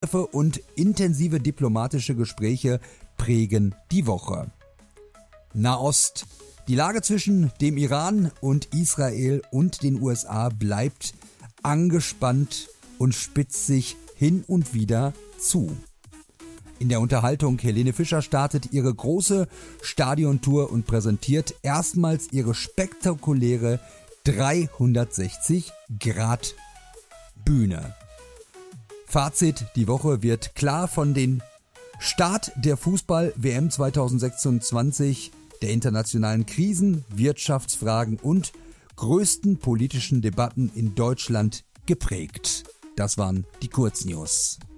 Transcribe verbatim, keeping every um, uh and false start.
Angriffe und intensive diplomatische Gespräche prägen die Woche. Nahost. Die Lage zwischen dem Iran und Israel und den U S A bleibt angespannt und spitzt sich hin und wieder zu. In der Unterhaltung, Helene Fischer startet ihre große Stadiontour und präsentiert erstmals ihre spektakuläre dreihundertsechzig Grad Bühne. Fazit, die Woche wird klar von den Start der Fußball-W M zwanzig sechsundzwanzig, der internationalen Krisen, Wirtschaftsfragen und größten politischen Debatten in Deutschland geprägt. Das waren die Kurznews.